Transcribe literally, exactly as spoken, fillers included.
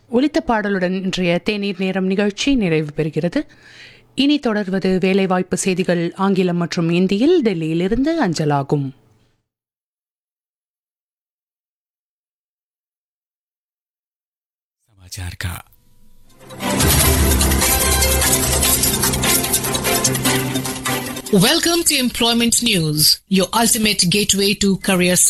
ஒலித்த பாடலுடன் இன்றைய தேநீர் நேரம் நிகழ்ச்சி நிறைவு பெறுகிறது. இனி தொடர்வது வேலைவாய்ப்பு செய்திகள் ஆங்கிலம் மற்றும் இந்தியில் டெல்லியிலிருந்து அஞ்சலாகும். समाचार का Welcome to Employment News, your ultimate gateway to career